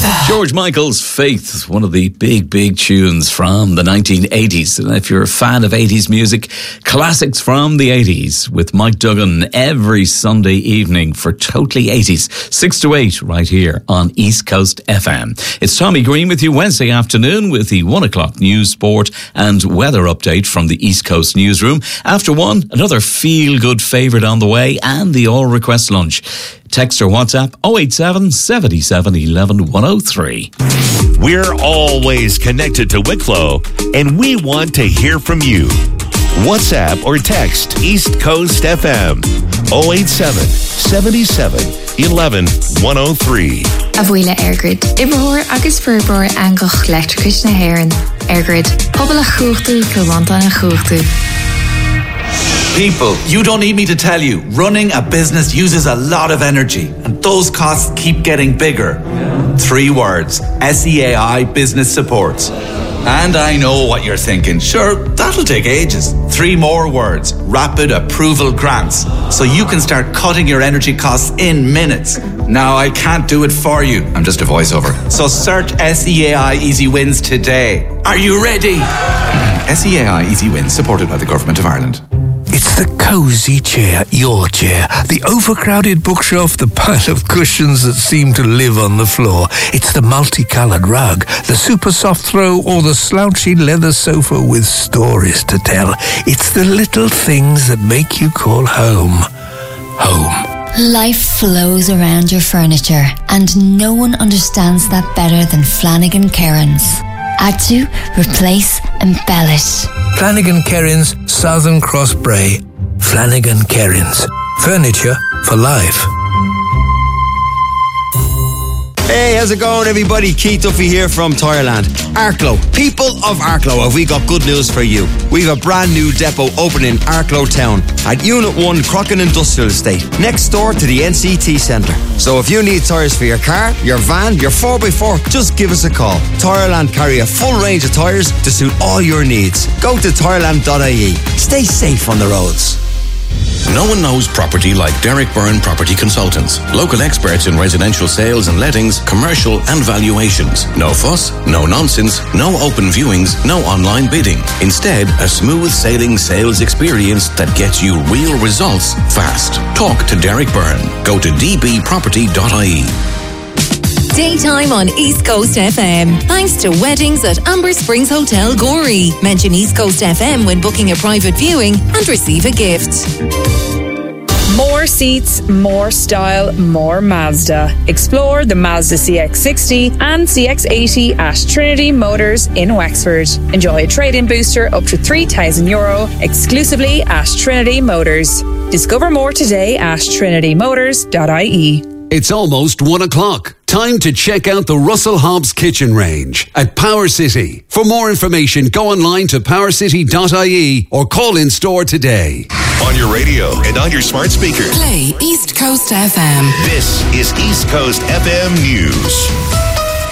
George Michael's Faith, one of the big tunes from the 1980s. And if you're a fan of 80s music, classics from the 80s with Mike Duggan every Sunday evening for Totally 80s, 6 to 8 right here on East Coast FM. It's Tommy Green with you Wednesday afternoon with the 1 o'clock news, sport and weather update from the East Coast newsroom. After 1, another feel-good favourite on the way and the all-request lunch. Text or WhatsApp 087 77 11 103. We're always connected to Wicklow, and we want to hear from you. WhatsApp or text East Coast FM 087 77 11 103. Abuela Airgrid. Ibrahor agus Furbror Angach Electrician Heron. Airgrid. Pobble a chuchtu, Kilwantan a chuchtu. People, you don't need me to tell you, running a business uses a lot of energy, and those costs keep getting bigger. 3 words, SEAI Business Support. And I know what you're thinking, sure, that'll take ages. 3 more words, Rapid Approval Grants, so you can start cutting your energy costs in minutes. Now, I can't do it for you, I'm just a voiceover. So search SEAI Easy Wins today. Are you ready? SEAI Easy Wins, supported by the Government of Ireland. It's the cosy chair, your chair, the overcrowded bookshelf, the pile of cushions that seem to live on the floor. It's the multicoloured rug, the super soft throw, or the slouchy leather sofa with stories to tell. It's the little things that make you call home, home. Life flows around your furniture, and no one understands that better than Flanagan Cairns. Add to, replace, embellish. Flanagan Cairns, Southern Cross Bray. Flanagan Cairns. Furniture for life. Hey, how's it going, everybody? Keith Duffy here from Tireland. Arklow. People of Arklow, have we got good news for you? We've a brand new depot opening in Arklow Town at Unit 1 Crockin Industrial Estate, next door to the NCT Centre. So if you need tyres for your car, your van, your 4x4, just give us a call. Tireland carry a full range of tyres to suit all your needs. Go to tireland.ie. Stay safe on the roads. No one knows property like Derek Byrne Property Consultants. Local experts in residential sales and lettings, commercial and valuations. No fuss, no nonsense, no open viewings, no online bidding. Instead, a smooth sailing sales experience that gets you real results fast. Talk to Derek Byrne. Go to dbproperty.ie. Daytime on East Coast FM. Thanks to weddings at Amber Springs Hotel Gorey. Mention East Coast FM when booking a private viewing and receive a gift. More seats, more style, more Mazda. Explore the Mazda CX-60 and CX-80 at Trinity Motors in Wexford. Enjoy a trade-in booster up to €3,000 exclusively at Trinity Motors. Discover more today at trinitymotors.ie. It's almost 1 o'clock. Time to check out the Russell Hobbs Kitchen Range at Power City. For more information, go online to powercity.ie or call in store today. On your radio and on your smart speaker. Play East Coast FM. This is East Coast FM News.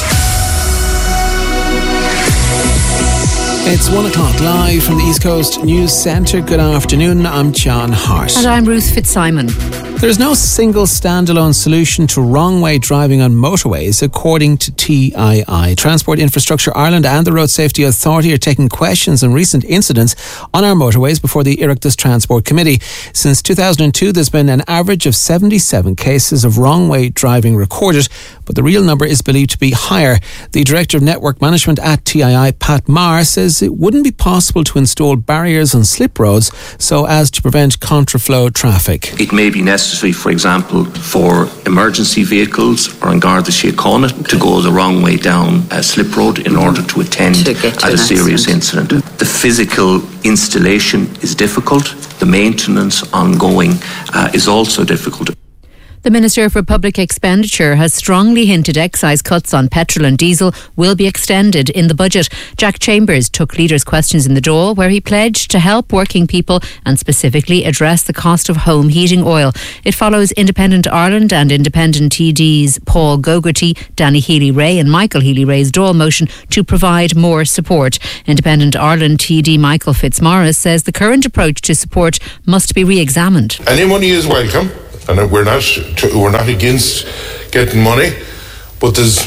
It's 1 o'clock live from the East Coast News Centre. Good afternoon, I'm John Hart. And I'm Ruth Fitzsimon. There is no single standalone solution to wrong-way driving on motorways, according to TII. Transport Infrastructure Ireland and the Road Safety Authority are taking questions on recent incidents on our motorways before the Oireachtas Transport Committee. Since 2002, there's been an average of 77 cases of wrong-way driving recorded, but the real number is believed to be higher. The Director of Network Management at TII, Pat Marr, says it wouldn't be possible to install barriers on slip roads so as to prevent contraflow traffic. It may be necessary, for example, for emergency vehicles or on Garda Síochána to go the wrong way down a slip road in order to attend at a serious incident. The physical installation is difficult. The maintenance ongoing is also difficult. The Minister for Public Expenditure has strongly hinted excise cuts on petrol and diesel will be extended in the budget. Jack Chambers took leaders' questions in the Dáil, where he pledged to help working people and specifically address the cost of home heating oil. It follows Independent Ireland and Independent TDs Paul Gogarty, Danny Healy-Rae and Michael Healy-Rae's Dáil motion to provide more support. Independent Ireland TD Michael Fitzmaurice says the current approach to support must be re-examined. Any money is welcome. And we're not against getting money, but there's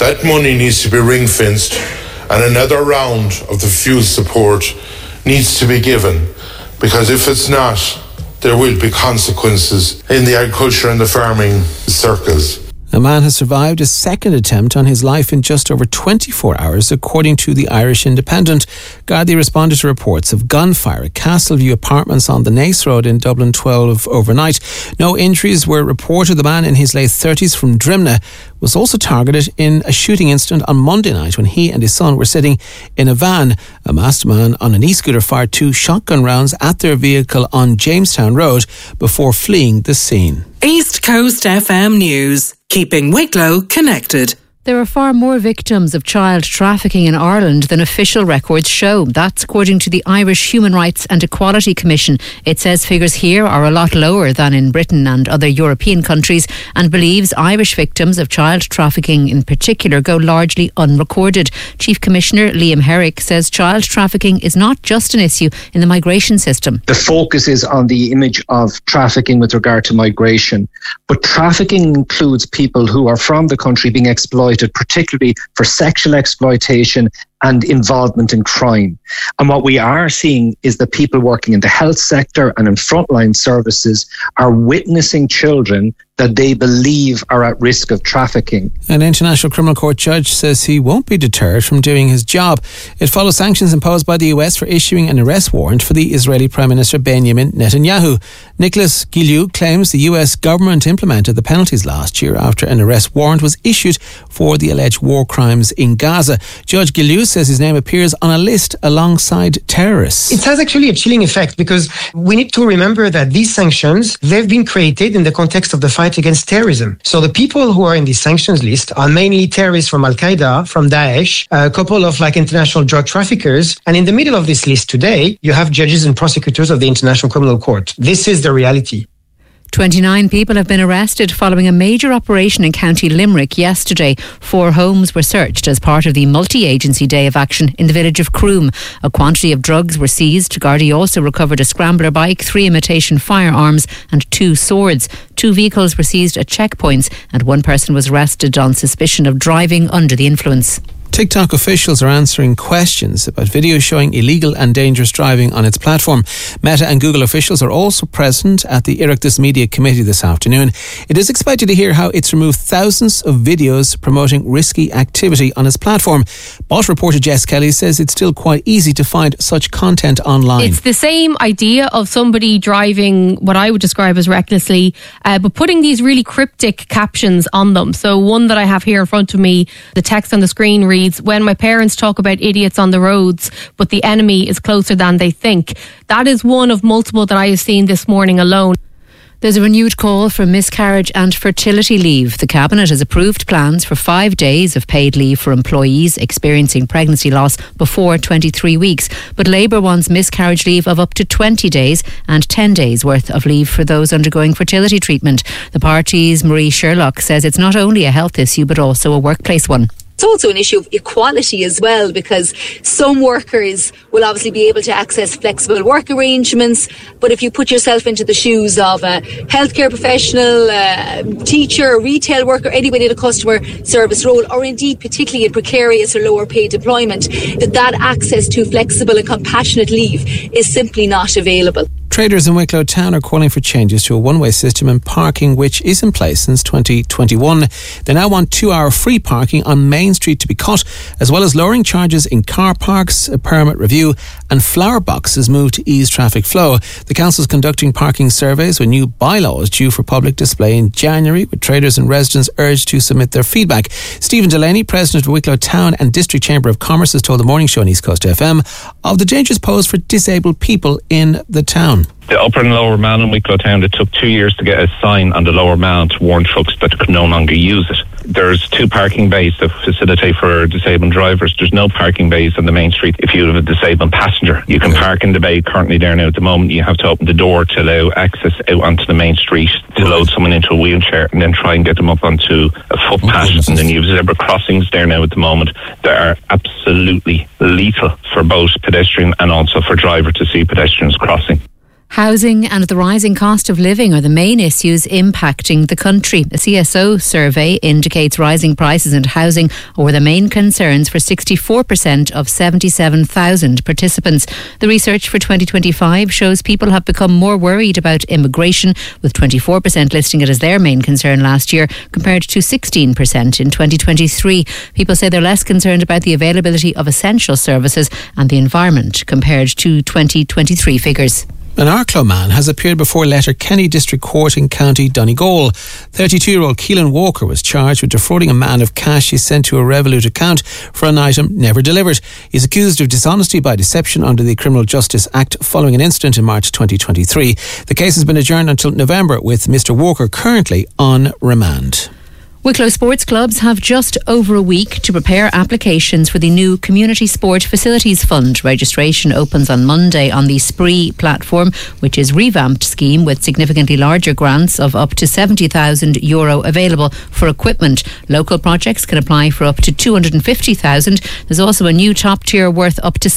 That money needs to be ring-fenced, and another round of the fuel support needs to be given, because if it's not, there will be consequences in the agriculture and the farming circles. A man has survived a second attempt on his life in just over 24 hours, according to the Irish Independent. Gardaí responded to reports of gunfire at Castleview Apartments on the Nace Road in Dublin 12 overnight. No injuries were reported. The man in his late 30s from Drimna was also targeted in a shooting incident on Monday night when he and his son were sitting in a van. A masked man on an e-scooter fired 2 shotgun rounds at their vehicle on Jamestown Road before fleeing the scene. East Coast FM News, keeping Wicklow connected. There are far more victims of child trafficking in Ireland than official records show. That's according to the Irish Human Rights and Equality Commission. It says figures here are a lot lower than in Britain and other European countries, and believes Irish victims of child trafficking in particular go largely unrecorded. Chief Commissioner Liam Herrick says child trafficking is not just an issue in the migration system. The focus is on the image of trafficking with regard to migration, but trafficking includes people who are from the country being exploited, particularly for sexual exploitation and involvement in crime. And what we are seeing is that people working in the health sector and in frontline services are witnessing children that they believe are at risk of trafficking. An International Criminal Court judge says he won't be deterred from doing his job. It follows sanctions imposed by the US for issuing an arrest warrant for the Israeli Prime Minister Benjamin Netanyahu. Nicholas Gilliu claims the US government implemented the penalties last year after an arrest warrant was issued for the alleged war crimes in Gaza. Judge Gilliu says his name appears on a list alongside terrorists. It has actually a chilling effect, because we need to remember that these sanctions, they've been created in the context of the fight against terrorism. So the people who are in the sanctions list are mainly terrorists from Al-Qaeda, from Daesh, a couple of international drug traffickers. And in the middle of this list today, you have judges and prosecutors of the International Criminal Court. This is the reality. 29 people have been arrested following a major operation in County Limerick yesterday. 4 homes were searched as part of the multi-agency day of action in the village of Croom. A quantity of drugs were seized. Gardaí also recovered a scrambler bike, 3 imitation firearms and 2 swords. 2 vehicles were seized at checkpoints and 1 person was arrested on suspicion of driving under the influence. TikTok officials are answering questions about videos showing illegal and dangerous driving on its platform. Meta and Google officials are also present at the Oireachtas Media Committee this afternoon. It is expected to hear how it's removed thousands of videos promoting risky activity on its platform. But reporter Jess Kelly says it's still quite easy to find such content online. It's the same idea of somebody driving what I would describe as recklessly, but putting these really cryptic captions on them. So one that I have here in front of me, the text on the screen reads, "When my parents talk about idiots on the roads, but the enemy is closer than they think." That is one of multiple that I have seen this morning alone. There's a renewed call for miscarriage and fertility leave. The Cabinet has approved plans for 5 days of paid leave for employees experiencing pregnancy loss before 23 weeks. But Labour wants miscarriage leave of up to 20 days and 10 days worth of leave for those undergoing fertility treatment. The party's Marie Sherlock says it's not only a health issue but also a workplace one. It's also an issue of equality as well, because some workers will obviously be able to access flexible work arrangements, but if you put yourself into the shoes of a healthcare professional, teacher, retail worker, anybody in a customer service role, or indeed particularly in precarious or lower paid employment, that access to flexible and compassionate leave is simply not available. Traders in Wicklow Town are calling for changes to a one-way system in parking which is in place since 2021. They now want 2-hour free parking on Main Street to be cut, as well as lowering charges in car parks, a permit review and flower boxes moved to ease traffic flow. The council is conducting parking surveys with new bylaws due for public display in January, with traders and residents urged to submit their feedback. Stephen Delaney, President of Wicklow Town and District Chamber of Commerce, has told the Morning Show on East Coast FM of the dangers posed for disabled people in the town. The upper and lower mount in Wicklow Town, it took 2 years to get a sign on the lower mount to warn trucks that they could no longer use it. There's 2 parking bays that facilitate for disabled drivers. There's no parking bays on the main street if you have a disabled passenger. You can park in the bay currently there now. At the moment, you have to open the door to allow access out onto the main street to load someone into a wheelchair and then try and get them up onto a footpath. And then you have zebra crossings there now at the moment that are absolutely lethal for both pedestrian and also for driver to see pedestrians crossing. Housing and the rising cost of living are the main issues impacting the country. A CSO survey indicates rising prices and housing were the main concerns for 64% of 77,000 participants. The research for 2025 shows people have become more worried about immigration, with 24% listing it as their main concern last year, compared to 16% in 2023. People say they're less concerned about the availability of essential services and the environment compared to 2023 figures. An Arklow man has appeared before Letterkenny District Court in County Donegal. 32-year-old Keelan Walker was charged with defrauding a man of cash he sent to a Revolut account for an item never delivered. He's accused of dishonesty by deception under the Criminal Justice Act following an incident in March 2023. The case has been adjourned until November, with Mr Walker currently on remand. Wicklow sports clubs have just over a week to prepare applications for the new Community Sport Facilities Fund. Registration opens on Monday on the Spree platform, which is a revamped scheme with significantly larger grants of up to €70,000 available for equipment. Local projects can apply for up to €250,000. There's also a new top tier worth up to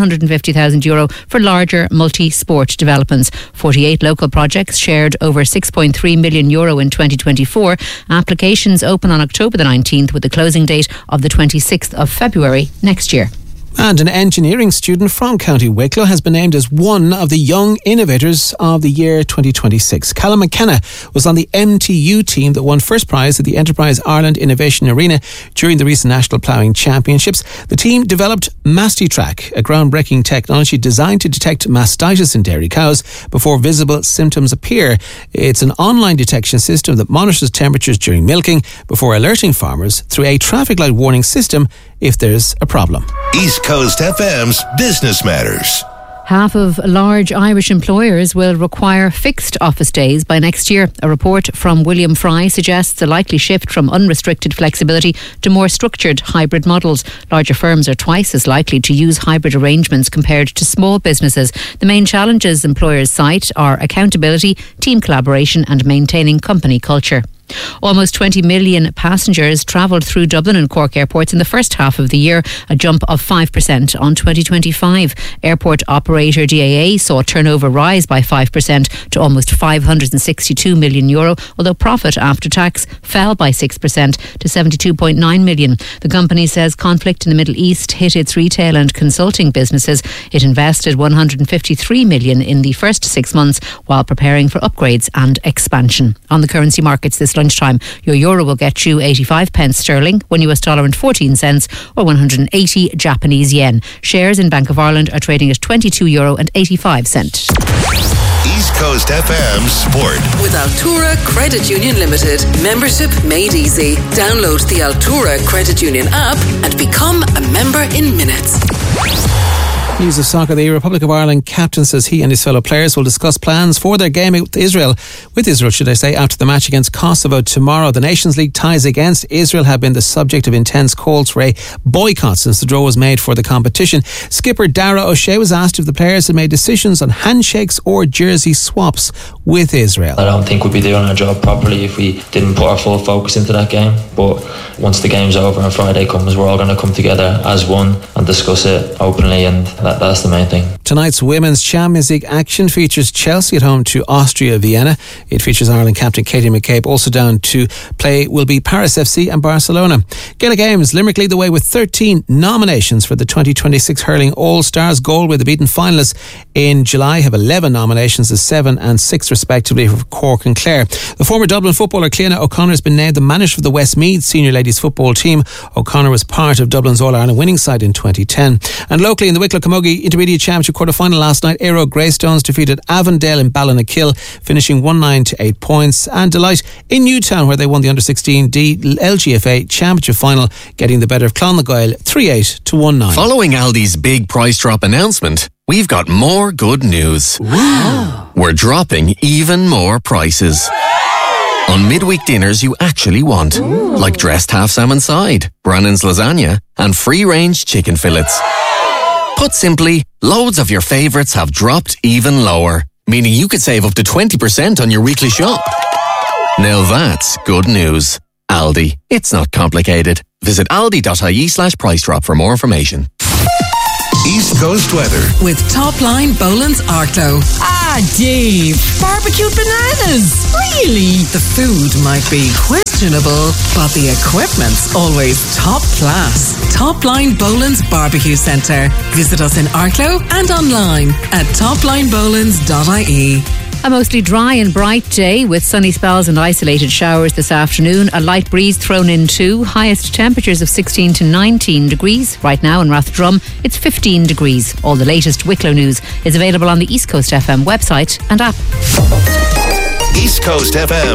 €750,000 for larger multi-sport developments. 48 local projects shared over €6.3 million in 2024. Applications open on October the 19th with the closing date of the 26th of February next year. And an engineering student from County Wicklow has been named as one of the Young Innovators of the Year 2026. Callum McKenna was on the MTU team that won first prize at the Enterprise Ireland Innovation Arena during the recent National Ploughing Championships. The team developed MastiTrack, a groundbreaking technology designed to detect mastitis in dairy cows before visible symptoms appear. It's an online detection system that monitors temperatures during milking before alerting farmers through a traffic light warning system if there's a problem. East Coast FM's Business Matters. Half of large Irish employers will require fixed office days by next year. A report from William Fry suggests a likely shift from unrestricted flexibility to more structured hybrid models. Larger firms are twice as likely to use hybrid arrangements compared to small businesses. The main challenges employers cite are accountability, team collaboration and maintaining company culture. Almost 20 million passengers travelled through Dublin and Cork airports in the first half of the year, a jump of 5% on 2025. Airport operator DAA saw turnover rise by 5% to almost €562 million, although profit after tax fell by 6% to €72.9 million. The company says conflict in the Middle East hit its retail and consulting businesses. It invested €153 million in the first 6 months while preparing for upgrades and expansion. On the currency markets this lunchtime, your euro will get you 85 pence sterling, $1 and 14 cents, or 180 Japanese yen. Shares in Bank of Ireland are trading at €22 and 85 cents. East Coast FM Sport. With Altura Credit Union Limited. Membership made easy. Download the Altura Credit Union app and become a member in minutes. News of soccer. The Republic of Ireland captain says he and his fellow players will discuss plans for their game with Israel, after the match against Kosovo tomorrow. The Nations League ties against Israel have been the subject of intense calls for a boycott since the draw was made for the competition. Skipper Dara O'Shea was asked if the players had made decisions on handshakes or jersey swaps with Israel. I don't think we'd be doing our job properly if we didn't put our full focus into that game. But once the game's over and Friday comes, we're all going to come together as one and discuss it openly, and that's the main thing. Tonight's Women's Champions League action features Chelsea at home to Austria Vienna. It features Ireland captain Katie McCabe. Also down to play will be Paris FC and Barcelona. Gaelic Games, Limerick lead the way with 13 nominations for the 2026 Hurling All-Stars. Galway, the beaten finalists in July, have 11 nominations, as 7 and 6 respectively for Cork and Clare. The former Dublin footballer Cleona O'Connor has been named the manager of the Westmeath senior ladies football team. O'Connor was part of Dublin's All-Ireland winning side in 2010. And locally in the Wicklow Camogie Intermediate Championship quarter-final last night, Aero Greystones defeated Avondale in Ballinakill, finishing 1-9 to 8 points. And Delight in Newtown, where they won the Under-16 LGFA Championship final, getting the better of Clonlagoyle 3-8 to 1-9. Following Aldi's big price drop announcement, we've got more good news. Wow. We're dropping even more prices. On midweek dinners you actually want. Ooh. Like dressed half salmon side, Brannan's lasagna, and free-range chicken fillets. Put simply, loads of your favourites have dropped even lower, meaning you could save up to 20% on your weekly shop. Now that's good news. Aldi. It's not complicated. Visit aldi.ie/price drop for more information. East Coast weather. With Topline Boland's Arklow. Ah, Dave. Barbecued bananas. Really? The food might be questionable, but the equipment's always top class. Topline Boland's Barbecue Centre. Visit us in Arklow and online at toplinebolands.ie. A mostly dry and bright day with sunny spells and isolated showers this afternoon. A light breeze thrown in too. Highest temperatures of 16 to 19 degrees. Right now in Rathdrum, it's 15 degrees. All the latest Wicklow news is available on the East Coast FM website and app. East Coast FM.